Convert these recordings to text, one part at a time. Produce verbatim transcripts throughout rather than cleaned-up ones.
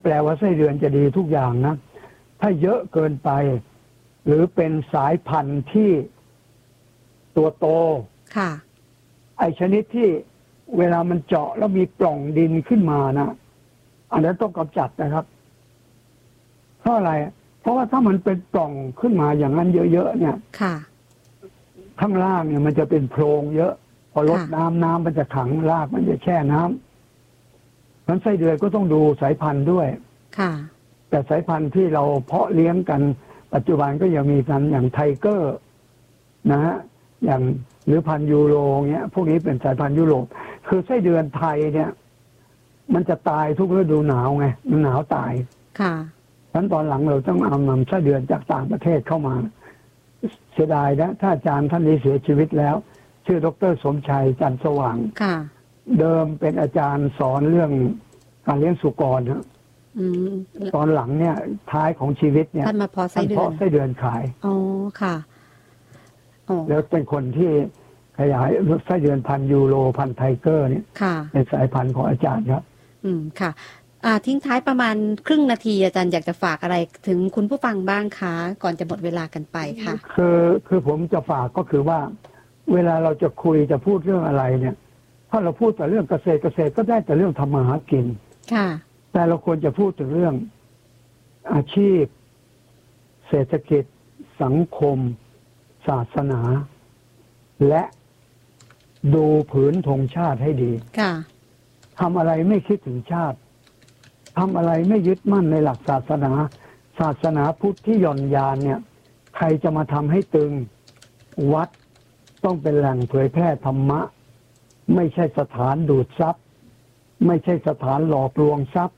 แปลว่าไส้เดือนจะดีทุกอย่างนะถ้าเยอะเกินไปหรือเป็นสายพันธุ์ที่ตัวโตค่ะไอชนิดที่เวลามันเจาะแล้วมีปล่องดินขึ้นมานะอันนั้นต้องกำจัดนะครับเพราะอะไรเพราะว่าถ้ามันเป็นปล่องขึ้นมาอย่างนั้นเยอะๆเนี่ยค่ะข้างล่างเนี่ยมันจะเป็นโพรงเยอะพอลดน้ำน้ำมันจะขังรากมันจะแช่น้ำนั้นไส้เดือนก็ต้องดูสายพันธุ์ด้วยค่ะแต่สายพันธุ์ที่เราเพาะเลี้ยงกันปัจจุบันก็ยังมีกันอย่างไทเกอร์นะฮะอย่างหรือพันธุ์ยูโรเงี้ยพวกนี้เป็นสายพันธุ์ยุโรปคือไส้เดือนไทยเนี่ยมันจะตายทุกฤดูหนาวไงมันหนาวตายค่ะฉะนั้นตอนหลังเราต้องเอานำไส้เดือนจากต่างประเทศเข้ามาเสียดายนะถ้าอาจารย์ท่านนี้เสียชีวิตแล้วชื่อดร.สมชัยจันทร์สว่างค่ะเดิมเป็นอาจารย์สอนเรื่องการเลี้ยงสุกรนะตอนหลังเนี่ยท้ายของชีวิตเนี่ยท่านมาเพาะไส้เดือนเพาะไส้เดือนขายอ๋อค่ะแล้วเป็นคนที่ขยายไส้เดือนพันยูโรพันไทเกอร์เนี่ยเป็นสายพันธุ์ของอาจารย์ครับอืมค่ะอ่าทิ้งท้ายประมาณครึ่งนาทีอาจารย์อยากจะฝากอะไรถึงคุณผู้ฟังบ้างคะก่อนจะหมดเวลากันไปค่ะคือคือผมจะฝากก็คือว่าเวลาเราจะคุยจะพูดเรื่องอะไรเนี่ยถ้าเราพูดแต่เรื่องเกษตรเกษตรก็ได้แต่เรื่องทำมาหากินค่ะแต่เราควรจะพูดถึงเรื่องอาชีพเศรษฐกิจสังคมศาสนาและดูผืนธงชาติให้ดีค่ะทำอะไรไม่คิดถึงชาติทำอะไรไม่ยึดมั่นในหลักศาสนาศาสนาพุทธที่หย่อนยานเนี่ยใครจะมาทำให้ตึงวัดต้องเป็นแหล่งเผยแพร่ธรรมะไม่ใช่สถานดูดทรัพย์ไม่ใช่สถานหลอกลวงทรัพย์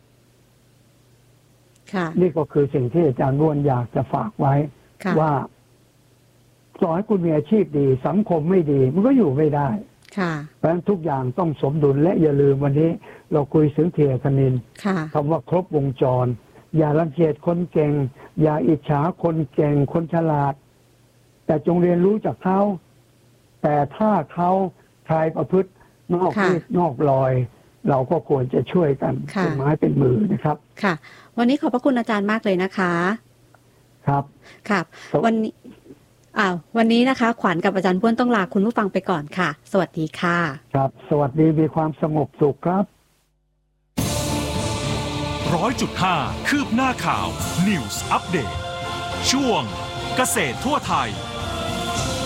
นี่ก็คือสิ่งที่อาจารย์บ้วนอยากจะฝากไว้ว่าต่อให้คุณมีอาชีพดีสังคมไม่ดีมันก็อยู่ไม่ได้เพราะฉะนั้นทุกอย่างต้องสมดุลและอย่าลืมวันนี้เราคุยถึงเทียคณินคำว่าครบวงจรอย่ารังเกียจคนเก่งอย่าอิจฉาคนเก่งคนฉลาดแต่จงเรียนรู้จากเขาแต่ถ้าเขาใครประพฤตินอกที่นอกรอยเราก็ควรจะช่วยกันเป็นไม้เป็นมือนะครับค่ะวันนี้ขอบพระคุณอาจารย์มากเลยนะคะครับครับวันนี้อ้าววันนี้นะคะขวัญกับอาจารย์บ้วนต้องลาคุณผู้ฟังไปก่อนค่ะสวัสดีค่ะครับสวัสดีมีความสงบสุขครับร้อยจุดห้าคืบหน้าข่าว News Update ช่วงเกษตรทั่วไทย